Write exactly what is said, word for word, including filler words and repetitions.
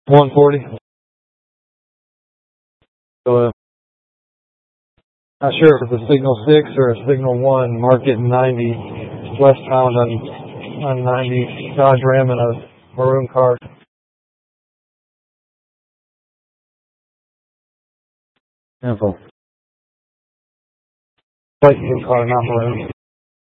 one forty. So, uh, not sure if it's a signal six or a signal one. Mark it ninety westbound on on ninety. Dodge Ram in a maroon car. Info. White car, not maroon.